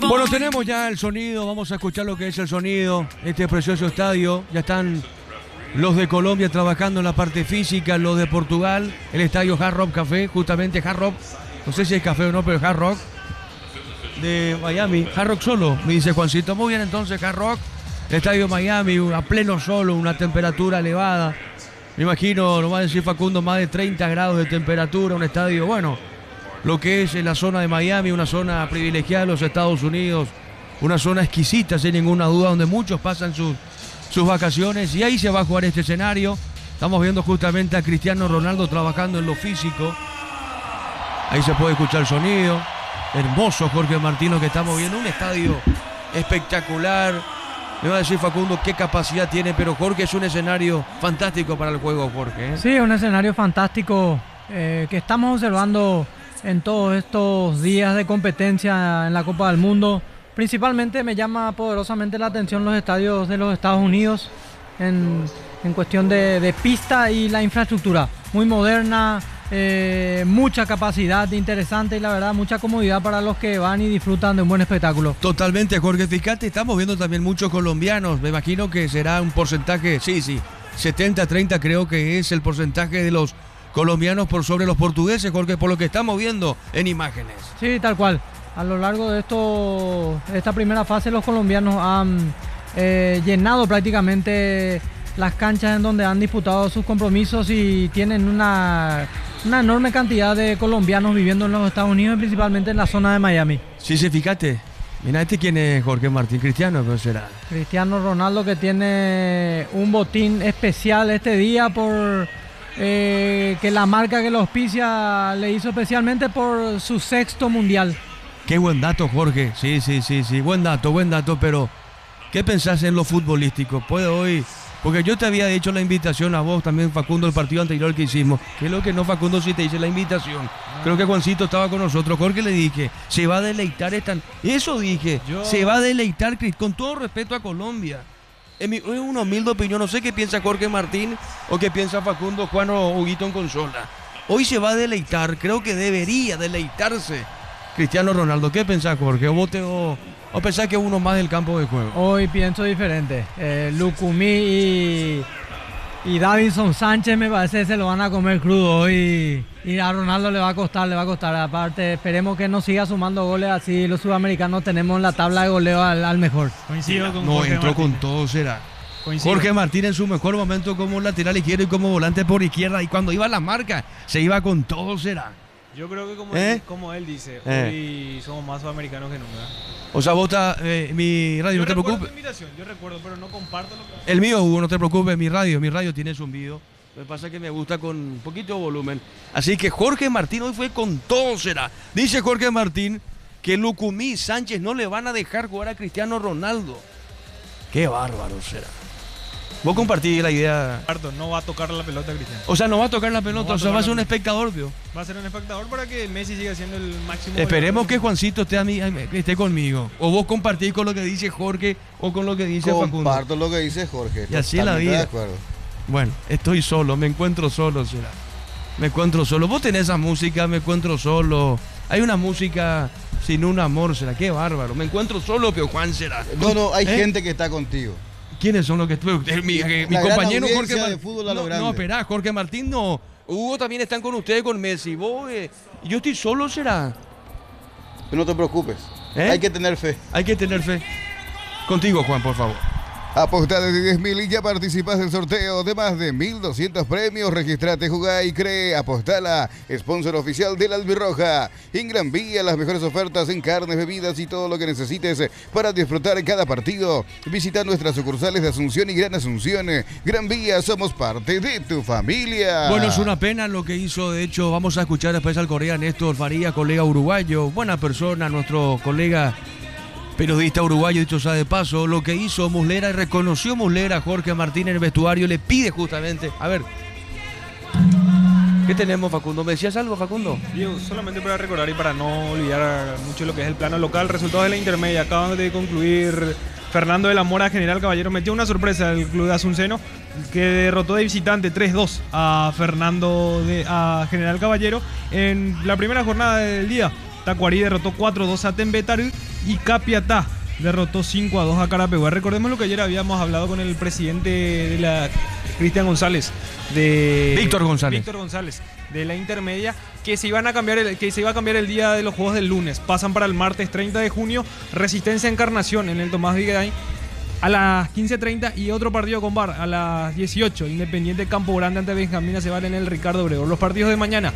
Bueno, tenemos ya el sonido, vamos a escuchar lo que es el sonido, este precioso estadio. Ya están los de Colombia trabajando en la parte física, los de Portugal, el estadio Hard Rock Café, justamente Hard Rock, no sé si es café o no, pero Hard Rock de Miami, Hard Rock solo, me dice Juancito. Muy bien, entonces Hard Rock, el estadio Miami, a pleno sol, una temperatura elevada. Me imagino, nos va a decir Facundo, más de 30 grados de temperatura, un estadio, bueno, lo que es en la zona de Miami, una zona privilegiada de los Estados Unidos, una zona exquisita, sin ninguna duda, donde muchos pasan sus vacaciones, y ahí se va a jugar este escenario. Estamos viendo justamente a Cristiano Ronaldo trabajando en lo físico. Ahí se puede escuchar el sonido. Hermoso Jorge Martín lo que estamos viendo, un estadio espectacular. Me va a decir Facundo qué capacidad tiene, pero Jorge, es un escenario fantástico para el juego, Jorge, ¿eh? Sí, un escenario fantástico que estamos observando en todos estos días de competencia en la Copa del Mundo. Principalmente me llama poderosamente la atención los estadios de los Estados Unidos en cuestión de pista y la infraestructura. Muy moderna, mucha capacidad, interesante y la verdad mucha comodidad para los que van y disfrutan de un buen espectáculo. Totalmente, Jorge. Fíjate, estamos viendo también muchos colombianos. Me imagino que será un porcentaje, sí, 70-30 creo que es el porcentaje de los colombianos por sobre los portugueses, Jorge, por lo que estamos viendo en imágenes. Sí, tal cual. A lo largo de esta primera fase los colombianos han llenado prácticamente las canchas en donde han disputado sus compromisos y tienen una enorme cantidad de colombianos viviendo en los Estados Unidos y principalmente en la zona de Miami. Sí, fíjate. Mira, ¿quién es Jorge Martín? Cristiano, ¿no será? Cristiano Ronaldo, que tiene un botín especial este día por que la marca que lo auspicia le hizo especialmente por su 6º mundial. Qué buen dato, Jorge. Sí, buen dato, pero ¿qué pensás en lo futbolístico? ¿Puede hoy? Porque yo te había hecho la invitación a vos también, Facundo, el partido anterior que hicimos. ¿Qué es lo que no, Facundo, si te hice la invitación? Creo que Juancito estaba con nosotros. Jorge, le dije, se va a deleitar Eso dije, se va a deleitar, con todo respeto a Colombia. Es una humilde opinión, no sé qué piensa Jorge Martín o qué piensa Facundo, Juan o Huguito en consola. Hoy se va a deleitar, creo que debería deleitarse Cristiano Ronaldo. ¿Qué pensás, Jorge? ¿O pensás que es uno más del campo de juego? Hoy pienso diferente. Lucumí y Davinson Sánchez me parece que se lo van a comer crudo hoy y a Ronaldo le va a costar. Aparte, esperemos que no siga sumando goles, así los sudamericanos tenemos en la tabla de goleo al mejor. Coincido con Jorge entró Martín. Con todo, será. Coincido. Jorge Martín en su mejor momento como lateral izquierdo y como volante por izquierda, y cuando iba a la marca se iba con todo, será. Yo creo que como él dice, hoy somos más sudamericanos que nunca. O sea, vos mi radio, no te preocupes. Yo recuerdo, pero no comparto lo que... El mío, Hugo, no te preocupes, mi radio tiene zumbido. Lo que pasa es que me gusta con un poquito de volumen. Así que Jorge Martín hoy fue con todo, será. Dice Jorge Martín que Lucumí y Sánchez no le van a dejar jugar a Cristiano Ronaldo. Qué bárbaro será. Vos compartís la idea. No va a tocar la pelota, Cristiano. O sea, no va a tocar la pelota, o sea, va a ser un espectador, ¿vio? Va a ser un espectador para que Messi siga siendo el máximo. Esperemos que Juancito esté conmigo. O vos compartís con lo que dice Jorge o con lo que dice Facundo. Comparto lo que dice Jorge. Y así es la vida. De acuerdo. Bueno, estoy solo, me encuentro solo, será. Me encuentro solo. Vos tenés esa música, me encuentro solo. Hay una música sin un amor, será. Qué bárbaro. Me encuentro solo, pero Juan será. No, hay gente que está contigo. ¿Quiénes son los que mi compañero Jorge de fútbol a lo grande. No, espera, Jorge Martín no. Hugo también están con ustedes, con Messi. Vos, yo estoy solo, será. No te preocupes. Hay que tener fe. Hay que tener fe. Contigo, Juan, por favor. Apostá desde 10.000 y ya participas del sorteo de más de 1.200 premios. Registrate, jugá y cree. Apostala, sponsor oficial de la Albirroja. En Gran Vía, las mejores ofertas en carnes, bebidas y todo lo que necesites para disfrutar cada partido. Visita nuestras sucursales de Asunción y Gran Asunción. Gran Vía, somos parte de tu familia. Bueno, es una pena lo que hizo. De hecho, vamos a escuchar después al colega Néstor Faría, colega uruguayo. Buena persona, nuestro colega periodista uruguayo, dicho sea de paso, lo que hizo Muslera, y reconoció Muslera a Jorge Martín en el vestuario, le pide justamente, a ver, ¿qué tenemos, Facundo? ¿Me decías algo, Facundo? Diego, solamente para recordar y para no olvidar mucho lo que es el plano local, resultados de la intermedia, acaban de concluir. Fernando de la Mora, General Caballero, metió una sorpresa al club de Asunceno, que derrotó de visitante 3-2 a General Caballero en la primera jornada del día. Tacuarí derrotó 4-2 a Tembetaru y Capiatá derrotó 5-2 a Carapeguá. Recordemos lo que ayer habíamos hablado con el presidente de la Cristian González, de Víctor González de la intermedia, que se iba a cambiar el día de los juegos del lunes. Pasan para el martes 30 de junio, Resistencia Encarnación en el Tomás Vigueray a las 15:30 y otro partido con VAR a las 18. Independiente Campo Grande ante Benjamín Aceval en el Ricardo Obregón. Los partidos de mañana: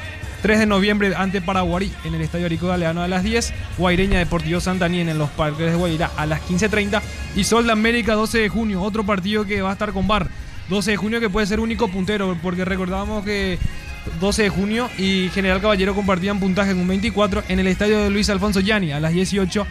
3 de noviembre ante Paraguarí en el Estadio Arico Galeano a las 10, Guaireña Deportivo Santanien en los Parques de Guairá a las 15:30 y Sol de América 12 de junio, otro partido que va a estar con VAR. 12 de junio que puede ser único puntero, porque recordábamos que 12 de junio y General Caballero compartían puntaje con 24 en el Estadio de Luis Alfonso Gianni a las 18.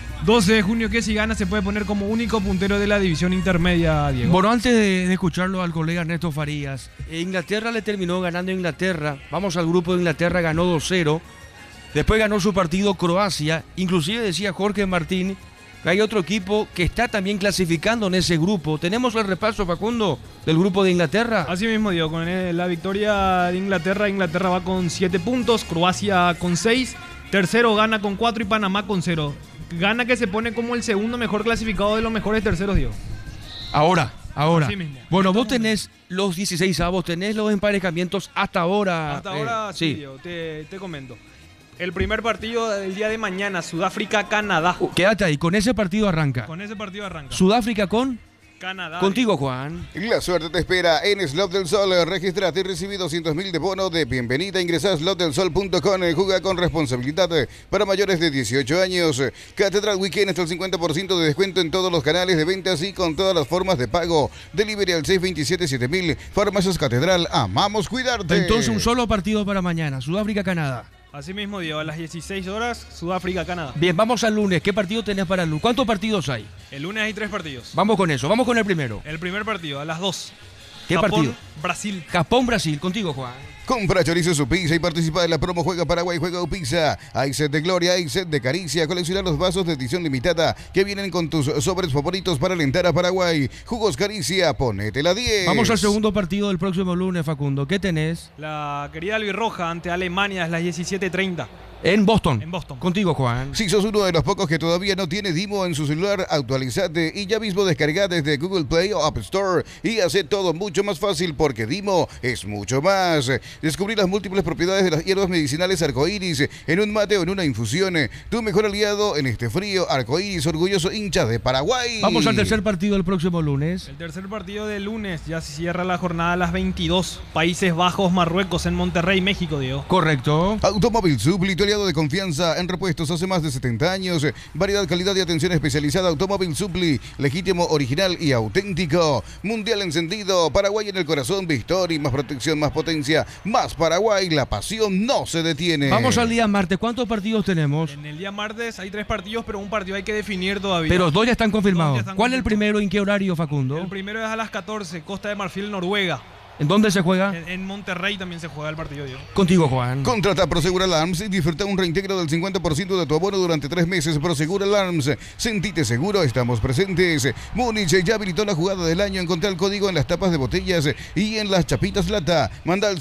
12 de junio que si gana se puede poner como único puntero de la división intermedia, Diego. Bueno, antes de escucharlo al colega Ernesto Farías, Inglaterra le terminó ganando a Inglaterra. Vamos al grupo de Inglaterra, ganó 2-0. Después ganó su partido Croacia. Inclusive decía Jorge Martín que hay otro equipo que está también clasificando en ese grupo. ¿Tenemos el repaso, Facundo, del grupo de Inglaterra? Así mismo, Diego, con la victoria de Inglaterra va con 7 puntos, Croacia con 6, tercero Ghana con 4 y Panamá con 0. Ghana que se pone como el segundo mejor clasificado de los mejores terceros, Diego. Ahora. Así mismo. Bueno, vos tenés los 16avos, tenés los emparejamientos hasta ahora. Hasta ahora sí, Diego, te comento. El primer partido del día de mañana, Sudáfrica-Canadá. Quédate ahí, con ese partido arranca. Sudáfrica con Canadá. Contigo, Juan. La suerte te espera en Slot del Sol. Registrate y recibí 200.000 de bono de bienvenida. Ingresa a slotdelsol.com. Juega con responsabilidad para mayores de 18 años. Catedral Weekend hasta el 50% de descuento en todos los canales de ventas y con todas las formas de pago. Delivery al 627-7000. Farmacias Catedral. Amamos cuidarte. Entonces un solo partido para mañana. Sudáfrica-Canadá. Así mismo, Diego, a las 16 horas, Sudáfrica-Canadá. Bien, vamos al lunes. ¿Qué partido tenés para el lunes? ¿Cuántos partidos hay? El lunes hay 3 partidos. Vamos con eso. Vamos con el primero. El primer partido, a las 2. ¿Qué partido? Brasil. Japón-Brasil. Contigo, Juan. Compra chorizo su pizza y participa en la promo Juega Paraguay, Juega Pizza. Hay set de gloria, hay set de caricia. Colecciona los vasos de edición limitada que vienen con tus sobres favoritos para alentar a Paraguay. Jugos Caricia, ponete la 10. Vamos al segundo partido del próximo lunes, Facundo. ¿Qué tenés? La querida albirroja ante Alemania a las 17:30. En Boston. En Boston. Contigo, Juan. Si sos uno de los pocos que todavía no tiene Dimo en su celular, actualizate y ya mismo descarga desde Google Play o App Store y hace todo mucho más fácil porque Dimo es mucho más. Descubrí las múltiples propiedades de las hierbas medicinales arcoíris en un mate o en una infusión. Tu mejor aliado en este frío, arcoíris, orgulloso hincha de Paraguay. Vamos al tercer partido del próximo lunes. El tercer partido del lunes, ya se cierra la jornada a las 22. Países Bajos, Marruecos en Monterrey, México, Diego. Correcto. Automóvil Supli, tu aliado de confianza en repuestos hace más de 70 años. Variedad, calidad y atención especializada. Automóvil Supli, legítimo, original y auténtico. Mundial encendido, Paraguay en el corazón, Victory, más protección, más potencia, más Paraguay, la pasión no se detiene. Vamos al día martes, ¿cuántos partidos tenemos? En el día martes hay 3 partidos, pero un partido hay que definir todavía. Pero 2 ya están confirmados. ¿Cuál es el primero y en qué horario, Facundo? El primero es a las 14, Costa de Marfil, Noruega. ¿En dónde se juega? En Monterrey también se juega el partido, Diego. Contigo, Juan. Contrata Prosegur Alarms y disfruta un reintegro del 50% de tu abono durante 3 meses. Prosegur Alarms, sentite seguro, estamos presentes. Múnich ya habilitó la jugada del año. Encontrá el código en las tapas de botellas y en las chapitas lata. Manda al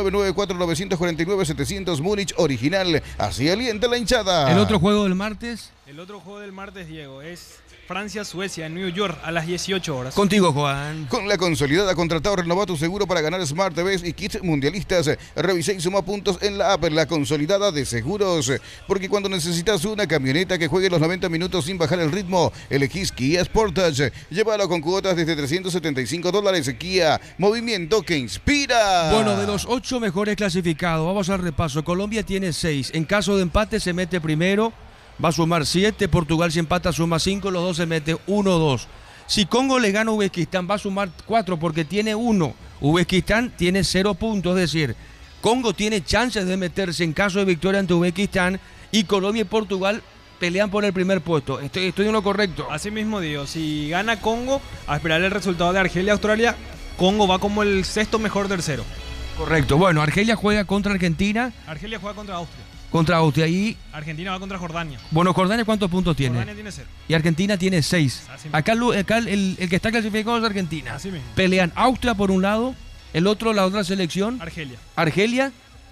0994-949-700 Múnich original. Así alienta la hinchada. ¿El otro juego del martes? El otro juego del martes, Diego, es Francia-Suecia en New York a las 18 horas. Contigo, Juan. Con la consolidada contratado, renová tu seguro para ganar Smart TVs y kits mundialistas. Revisá y suma puntos en la app, la consolidada de seguros. Porque cuando necesitas una camioneta que juegue los 90 minutos sin bajar el ritmo, elegís Kia Sportage. Llévalo con cuotas desde $375. Kia, movimiento que inspira. Bueno, de los 8 mejores clasificados, vamos al repaso. Colombia tiene 6. En caso de empate se mete primero. Va a sumar 7, Portugal si empata suma 5, los dos se mete 1-2. Si Congo le gana a Uzbekistán va a sumar 4 porque tiene 1. Uzbekistán tiene 0 puntos, es decir, Congo tiene chances de meterse en caso de victoria ante Uzbekistán y Colombia y Portugal pelean por el primer puesto. Estoy en lo correcto. Así mismo digo, si gana Congo, a esperar el resultado de Argelia-Australia, Congo va como el 6º mejor tercero. Correcto. Bueno, Argelia juega contra Argentina. Argelia juega contra Austria. Contra Austria y... Argentina va contra Jordania. Bueno, Jordania, ¿cuántos puntos tiene? Jordania tiene 0. Y Argentina tiene 6. Acá el que está clasificado es Argentina. Así mismo. Pelean Austria por un lado, el otro, la otra selección. Argelia. Argelia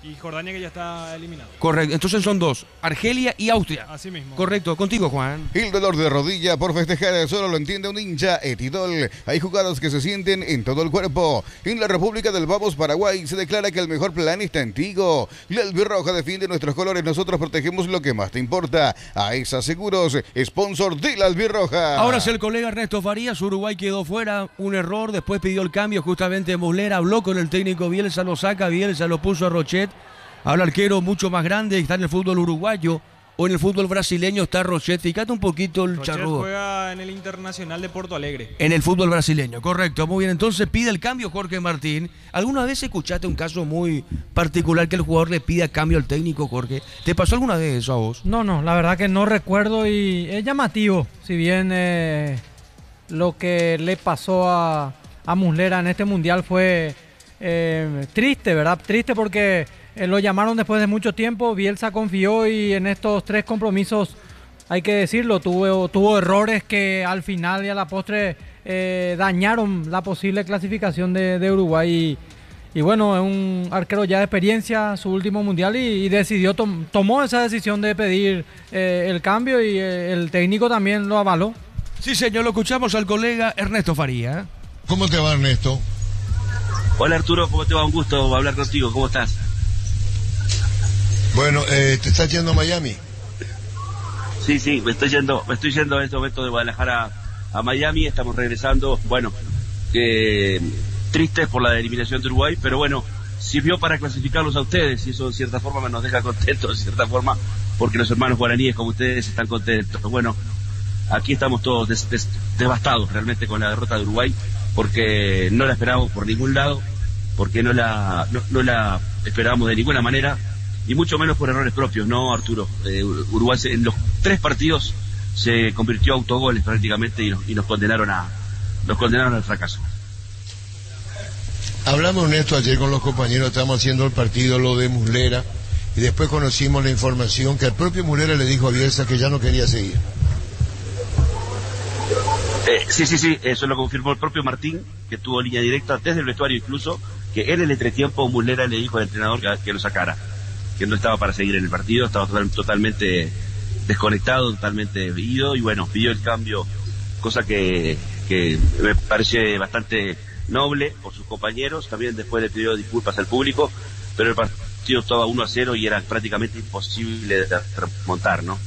Y Jordania, que ya está eliminado. Correcto, entonces son 2, Argelia y Austria. Así mismo. Correcto, contigo, Juan. El dolor de rodilla por festejar solo lo entiende un hincha. Etidol. Hay jugadas que se sienten en todo el cuerpo. En la República del Vamos, Paraguay, se declara que el mejor plan está en Tigo. La albirroja defiende nuestros colores. Nosotros protegemos lo que más te importa. AESA Seguros, sponsor de la albirroja. Ahora es el colega Ernesto Farías. Uruguay quedó fuera, un error. Después pidió el cambio justamente Muslera. Habló con el técnico Bielsa, lo saca. Bielsa lo puso a Rochet. Habla arquero mucho más grande, está en el fútbol uruguayo o en el fútbol brasileño está Rochet. Fíjate un poquito el Rochet charrudo. Juega en el Internacional de Porto Alegre. En el fútbol brasileño, correcto. Muy bien, entonces pide el cambio Jorge Martín. ¿Alguna vez escuchaste un caso muy particular que el jugador le pida cambio al técnico, Jorge? ¿Te pasó alguna vez eso a vos? No, la verdad que no recuerdo y es llamativo. Si bien lo que le pasó a Muslera en este mundial fue triste, ¿verdad? Triste porque lo llamaron después de mucho tiempo, Bielsa confió y en estos 3 compromisos, hay que decirlo, tuvo errores que al final y a la postre dañaron la posible clasificación de Uruguay. Y bueno, es un arquero ya de experiencia, su último mundial y decidió, tomó esa decisión de pedir el cambio y el técnico también lo avaló. Sí, señor, lo escuchamos al colega Ernesto Faría. ¿Cómo te va, Ernesto? Hola, Arturo, ¿cómo te va? Un gusto hablar contigo, ¿cómo estás? Bueno, ¿te estás yendo a Miami? Sí, me estoy yendo en este momento de Guadalajara a Miami, estamos regresando, bueno, tristes por la eliminación de Uruguay, pero bueno, sirvió para clasificarlos a ustedes y eso de cierta forma nos deja contentos, de cierta forma, porque los hermanos guaraníes como ustedes están contentos. Bueno, aquí estamos todos devastados realmente con la derrota de Uruguay, porque no la esperábamos por ningún lado, porque no la esperábamos de ninguna manera, y mucho menos por errores propios, ¿no, Arturo? Uruguay en los 3 partidos se convirtió a autogoles prácticamente y nos condenaron al fracaso. Hablamos, Ernesto, ayer con los compañeros, estábamos haciendo el partido, lo de Muslera, y después conocimos la información que el propio Muslera le dijo a Bielsa que ya no quería seguir. Sí, eso lo confirmó el propio Martín, que tuvo línea directa desde el vestuario incluso, que en el entretiempo Muslera le dijo al entrenador que lo sacara, que no estaba para seguir en el partido, estaba totalmente desconectado, totalmente ido, y bueno, pidió el cambio, cosa que me parece bastante noble por sus compañeros. También después le pidió disculpas al público, pero el partido estaba 1-0 y era prácticamente imposible de remontar, ¿no?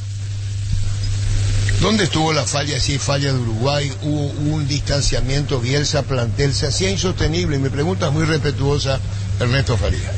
¿Dónde estuvo la falla, si falla de Uruguay? Hubo un distanciamiento, Bielsa, plantel, se hacía insostenible. Y mi pregunta es muy respetuosa, Ernesto Faría.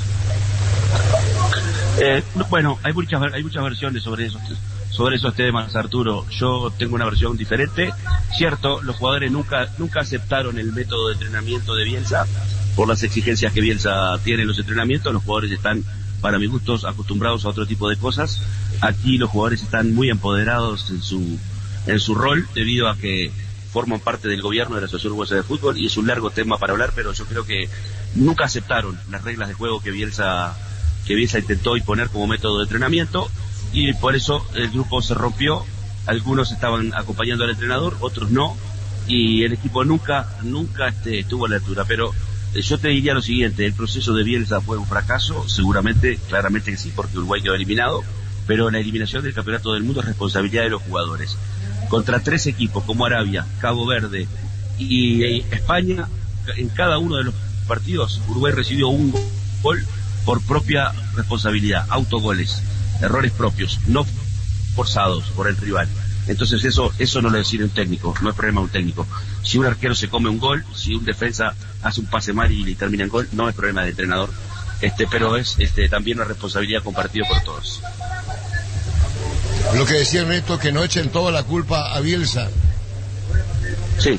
Bueno, hay muchas versiones sobre esos temas, Arturo. Yo tengo una versión diferente. Cierto, los jugadores nunca aceptaron el método de entrenamiento de Bielsa por las exigencias que Bielsa tiene en los entrenamientos. Los jugadores están, para mis gustos, acostumbrados a otro tipo de cosas. Aquí los jugadores están muy empoderados en su rol, debido a que forman parte del gobierno de la Asociación Uruguaya de Fútbol, y es un largo tema para hablar, pero yo creo que nunca aceptaron las reglas de juego que Bielsa intentó imponer como método de entrenamiento, y por eso el grupo se rompió. Algunos estaban acompañando al entrenador, otros no, y el equipo nunca estuvo a la altura. Pero yo te diría lo siguiente: el proceso de Bielsa fue un fracaso, seguramente, claramente que sí, porque Uruguay quedó eliminado, pero la eliminación del Campeonato del Mundo es responsabilidad de los jugadores. Contra 3 equipos como Arabia, Cabo Verde y España, en cada uno de los partidos Uruguay recibió un gol por propia responsabilidad, autogoles, errores propios, no forzados por el rival. Entonces eso no lo decide un técnico, no es problema de un técnico. Si un arquero se come un gol, si un defensa hace un pase mal y termina en gol, no es problema del entrenador, pero es también una responsabilidad compartida por todos. Lo que decía Ernesto, que no echen toda la culpa a Bielsa. Sí.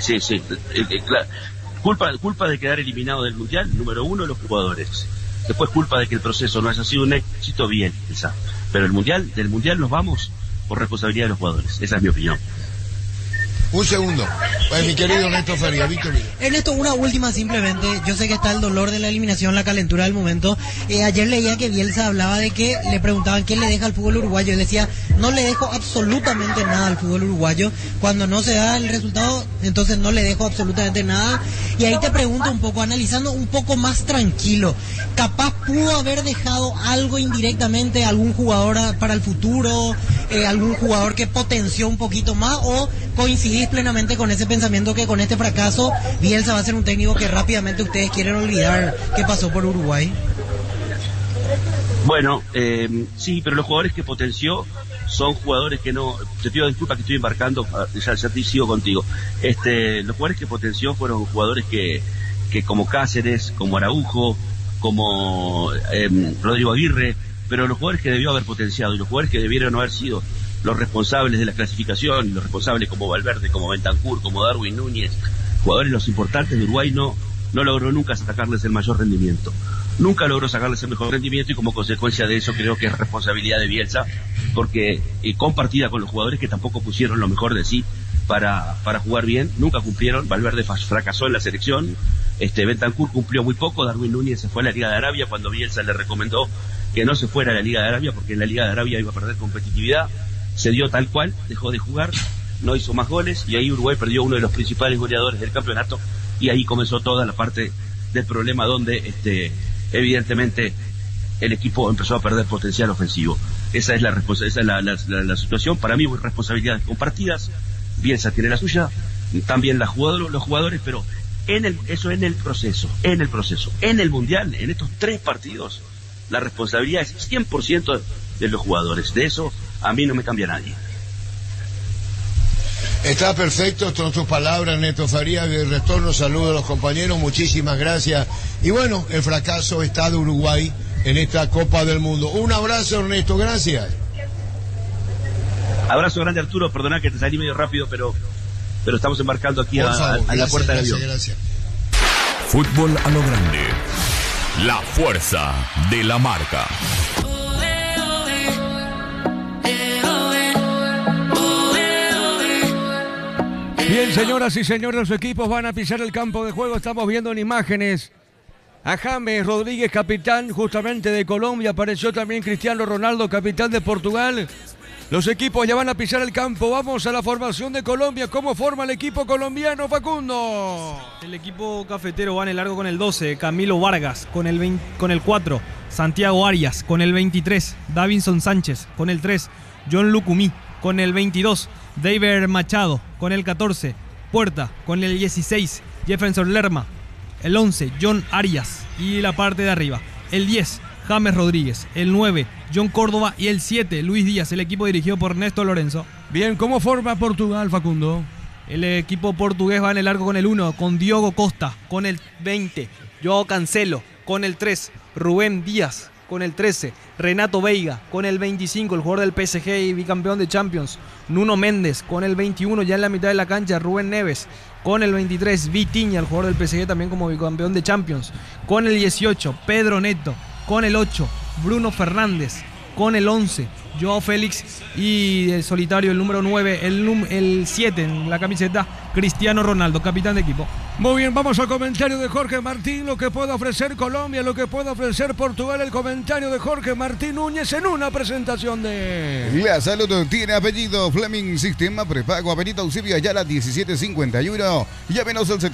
Culpa de quedar eliminado del Mundial, número 1, los jugadores. Después culpa de que el proceso no haya sido un éxito, Bielsa. Pero del Mundial nos vamos por responsabilidad de los jugadores. Esa es mi opinión. Un segundo. Mi querido Ernesto Faría, Víctor. Ernesto, una última simplemente. Yo sé que está el dolor de la eliminación, la calentura del momento. Ayer leía que Bielsa hablaba de que le preguntaban qué le deja al fútbol uruguayo. Él decía, no le dejo absolutamente nada al fútbol uruguayo. Cuando no se da el resultado, entonces no le dejo absolutamente nada. Y ahí te pregunto un poco, analizando un poco más tranquilo, capaz pudo haber dejado algo indirectamente, algún jugador para el futuro, algún jugador que potenció un poquito más, o coincidís plenamente con ese pensamiento que con este fracaso Bielsa va a ser un técnico que rápidamente ustedes quieren olvidar que pasó por Uruguay? Bueno, sí, pero los jugadores que potenció son jugadores que no... Te pido disculpas que estoy embarcando, ya te sigo contigo. Los jugadores que potenció fueron jugadores que como Cáceres, como Araujo, como Rodrigo Aguirre, pero los jugadores que debió haber potenciado y los jugadores que debieron haber sido los responsables de la clasificación, los responsables como Valverde, como Bentancur, como Darwin Núñez, jugadores los importantes de Uruguay, no logró nunca sacarles el mayor rendimiento. Nunca logró sacarles el mejor rendimiento y como consecuencia de eso creo que es responsabilidad de Bielsa, porque compartida con los jugadores que tampoco pusieron lo mejor de sí para jugar bien, nunca cumplieron. Valverde fracasó en la selección, Bentancur cumplió muy poco, Darwin Núñez se fue a la Liga de Arabia cuando Bielsa le recomendó que no se fuera a la Liga de Arabia porque en la Liga de Arabia iba a perder competitividad, se dio tal cual, dejó de jugar, no hizo más goles y ahí Uruguay perdió uno de los principales goleadores del campeonato y ahí comenzó toda la parte del problema donde evidentemente el equipo empezó a perder potencial ofensivo. Esa es la situación. Para mí, responsabilidades compartidas. Bielsa tiene la suya, también los jugadores, pero en el proceso. En el Mundial, en estos 3 partidos, la responsabilidad es 100% de los jugadores. De eso a mí no me cambia nadie. Está perfecto, son tus palabras, Neto Faría. De retorno, saludo a los compañeros, muchísimas gracias. Y bueno, el fracaso está de Uruguay en esta Copa del Mundo. Un abrazo, Ernesto, gracias. Abrazo grande, Arturo, perdona que te salí medio rápido, pero estamos embarcando aquí a la puerta del avión. Gracias. Fútbol a lo grande, la fuerza de la marca. Bien, señoras y señores, los equipos van a pisar el campo de juego. Estamos viendo en imágenes a James Rodríguez, capitán justamente de Colombia. Apareció también Cristiano Ronaldo, capitán de Portugal. Los equipos ya van a pisar el campo. Vamos a la formación de Colombia. ¿Cómo forma el equipo colombiano, Facundo? El equipo cafetero va en el largo con el 12, Camilo Vargas, con el 4, Santiago Arias, con el 23, Davinson Sánchez, con el 3, John Lucumí, con el 22, David Machado, con el 14, Puerta, con el 16, Jefferson Lerma, el 11, John Arias, y la parte de arriba, el 10, James Rodríguez, el 9, John Córdoba, y el 7, Luis Díaz, el equipo dirigido por Néstor Lorenzo. Bien, ¿cómo forma Portugal, Facundo? El equipo portugués va en el arco con el 1, con Diogo Costa, con el 20, Joao Cancelo, con el 3, Rubén Díaz, con el 13, Renato Veiga, con el 25, el jugador del PSG y bicampeón de Champions, Nuno Méndez, con el 21, ya en la mitad de la cancha, Rubén Neves, con el 23, Vitinha, el jugador del PSG también como bicampeón de Champions, con el 18, Pedro Neto, con el 8, Bruno Fernández, con el 11, Joao Félix, y el solitario, el número 9, el 7 en la camiseta, Cristiano Ronaldo, capitán de equipo. Muy bien, vamos al comentario de Jorge Martín, lo que puede ofrecer Colombia, lo que puede ofrecer Portugal, el comentario de Jorge Martín Núñez en una presentación de... La Salud tiene apellido Fleming, sistema prepago, Avenida Eusebio Ayala 1751, llámenos al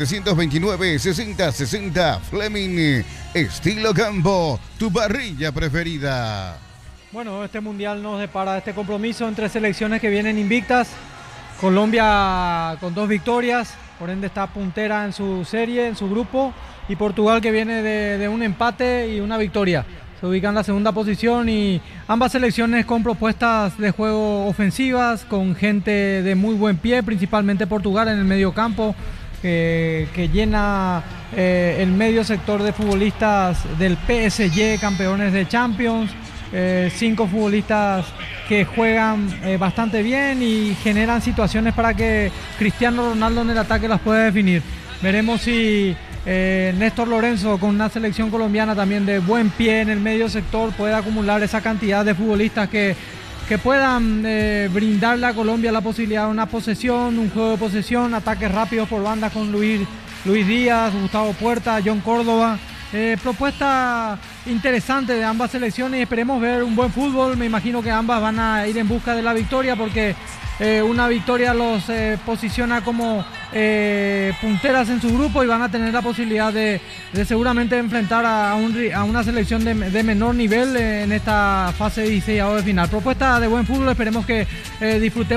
729-6060, Fleming, estilo campo, tu parrilla preferida. Bueno, este mundial nos depara este compromiso entre selecciones que vienen invictas. Colombia con 2 victorias, por ende está puntera en su serie, en su grupo, y Portugal que viene de un empate y una victoria. Se ubica en la segunda posición y ambas selecciones con propuestas de juego ofensivas, con gente de muy buen pie, principalmente Portugal en el medio campo, que llena el medio sector de futbolistas del PSG, campeones de Champions. 5 futbolistas que juegan bastante bien y generan situaciones para que Cristiano Ronaldo en el ataque las pueda definir. Veremos si Néstor Lorenzo, con una selección colombiana también de buen pie en el medio sector, puede acumular esa cantidad de futbolistas que que puedan brindarle a Colombia la posibilidad de una posesión, un juego de posesión, ataques rápidos por bandas con Luis Díaz, Gustavo Puerta, John Córdoba. Propuesta interesante de ambas selecciones y esperemos ver un buen fútbol. Me imagino que ambas van a ir en busca de la victoria porque una victoria los posiciona como punteras en su grupo y van a tener la posibilidad de seguramente enfrentar a una selección de menor nivel en esta fase de 16avos de final. Propuesta de buen fútbol, esperemos que disfrutemos